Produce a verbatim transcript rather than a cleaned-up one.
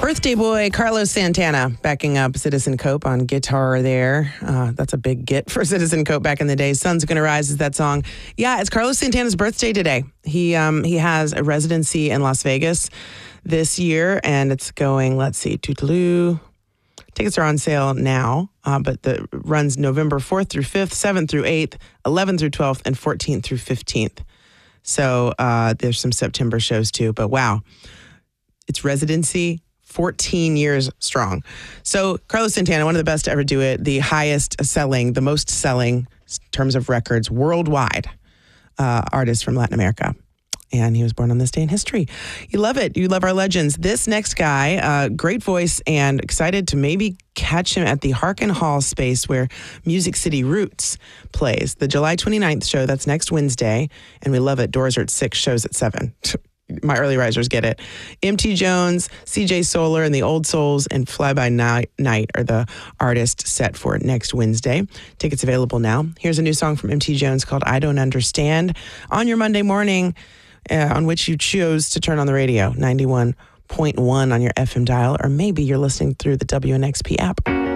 Birthday boy Carlos Santana backing up Citizen Cope on guitar there. Uh, that's a big get for Citizen Cope back in the day. Sun's Gonna Rise is that song. Yeah, it's Carlos Santana's birthday today. He um, he has a residency in Las Vegas this year, and it's going, let's see, Tootaloo. Tickets are on sale now, uh, but the runs November fourth through fifth, seventh through eighth, eleventh through twelfth, and fourteenth through fifteenth. So uh, there's some September shows too, but wow. It's residency, fourteen years strong. So Carlos Santana, one of the best to ever do it, the highest selling, the most selling in terms of records worldwide uh, artist from Latin America. And he was born on this day in history. You love it. You love our legends. This next guy, uh, great voice, and excited to maybe catch him at the Harkin Hall space where Music City Roots plays. The July twenty-ninth show, that's next Wednesday. And we love it. Doors are at six, shows at seven. My early risers get it. M T Jones, C J Solar, and the Old Souls, and Fly By Night are the artists set for next Wednesday. Tickets available now. Here's a new song from M T Jones called I Don't Understand on your Monday morning, uh, on which you chose to turn on the radio, ninety-one point one on your F M dial, or maybe you're listening through the W N X P app.